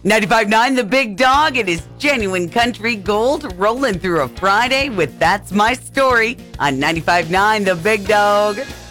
95.9 The Big Dog. It is genuine country gold rolling through a Friday with That's My Story on 95.9 The Big Dog.